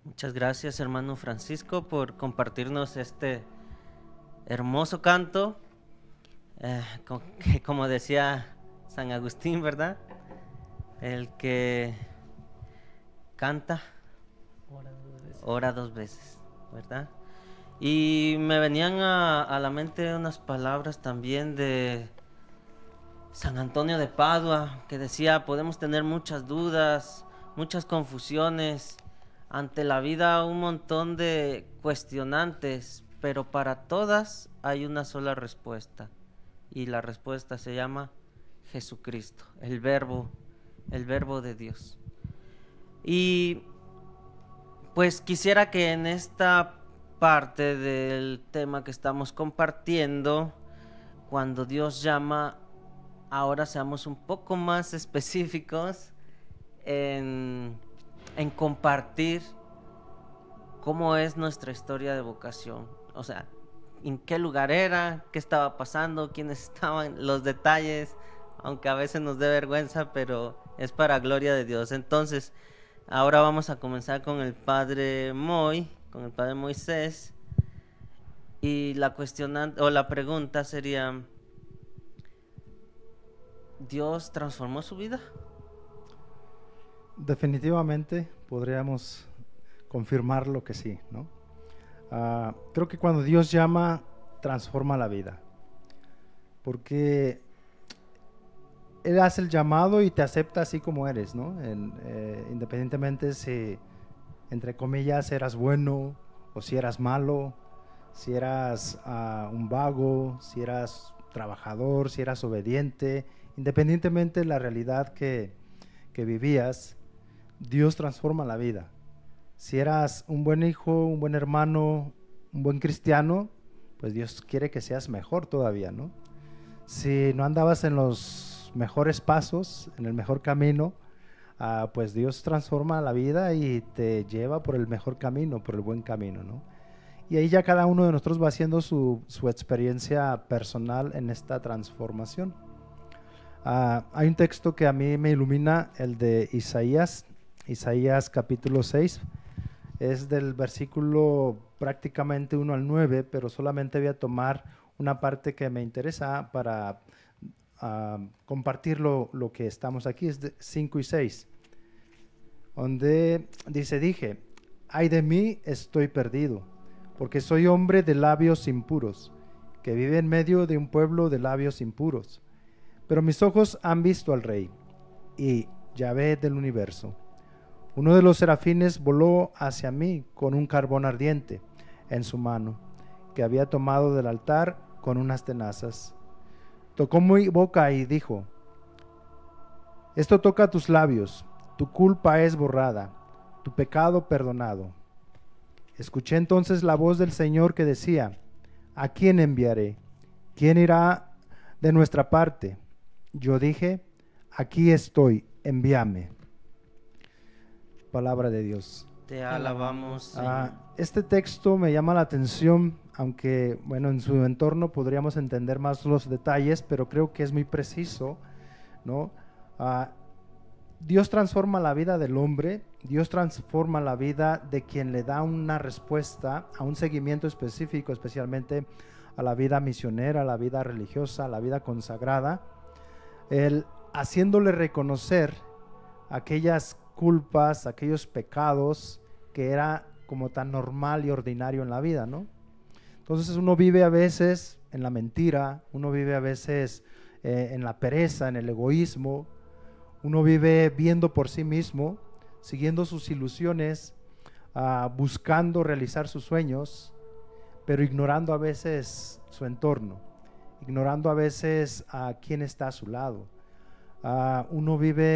Muchas gracias, hermano Francisco, por compartirnos este hermoso canto, que como decía San Agustín, ¿verdad? El que canta, ora dos veces, ¿verdad? Y me venían a la mente unas palabras también de San Antonio de Padua, que decía, podemos tener muchas dudas, muchas confusiones, ante la vida un montón de cuestionantes, pero para todas hay una sola respuesta. Y la respuesta se llama Jesucristo, el verbo de Dios. Y pues quisiera que en esta parte del tema que estamos compartiendo, cuando Dios llama, ahora seamos un poco más específicos en, en compartir cómo es nuestra historia de vocación. O sea, en qué lugar era, qué estaba pasando, quiénes estaban, los detalles, aunque a veces nos dé vergüenza, pero es para gloria de Dios. Entonces, ahora vamos a comenzar con el padre Moy, con el padre Moisés, y la cuestionante o la pregunta sería: ¿Dios transformó su vida? Definitivamente podríamos confirmar lo que sí, ¿no? Creo que cuando Dios llama, transforma la vida, porque Él hace el llamado y te acepta así como eres, ¿no? Independientemente si, entre comillas, eras bueno o si eras malo, si eras un vago, si eras trabajador, si eras obediente, independientemente de la realidad que vivías, Dios transforma la vida. Si eras un buen hijo, un buen hermano, un buen cristiano, pues Dios quiere que seas mejor todavía, ¿no? Si no andabas en los mejores pasos, en el mejor camino, pues Dios transforma la vida y te lleva por el mejor camino, por el buen camino, ¿no? Y ahí ya cada uno de nosotros va haciendo su experiencia personal en esta transformación. Hay un texto que a mí me ilumina, el de Isaías capítulo 6. Es del versículo prácticamente 1 al 9, pero solamente voy a tomar una parte que me interesa para compartir lo que estamos aquí. Es de 5 y 6, donde dije, ay de mí, estoy perdido, porque soy hombre de labios impuros, que vive en medio de un pueblo de labios impuros. Pero mis ojos han visto al Rey y Yahvé del universo. Uno de los serafines voló hacia mí con un carbón ardiente en su mano, que había tomado del altar con unas tenazas. Tocó mi boca y dijo, esto toca tus labios, tu culpa es borrada, tu pecado perdonado. Escuché entonces la voz del Señor que decía, ¿a quién enviaré? ¿Quién irá de nuestra parte? Yo dije, aquí estoy, envíame. Palabra de Dios. Te alabamos, Señor. Este texto me llama la atención, aunque bueno, en su entorno podríamos entender más los detalles, pero creo que es muy preciso, ¿no? Dios transforma la vida del hombre, Dios transforma la vida de quien le da una respuesta a un seguimiento específico, especialmente a la vida misionera, a la vida religiosa, a la vida consagrada, haciéndole reconocer aquellas culpas, aquellos pecados que era como tan normal y ordinario en la vida, ¿no? Entonces uno vive a veces en la mentira, uno vive a veces en la pereza, en el egoísmo, uno vive viendo por sí mismo, siguiendo sus ilusiones, buscando realizar sus sueños, pero ignorando a veces su entorno, ignorando a veces a quién está a su lado. Uno vive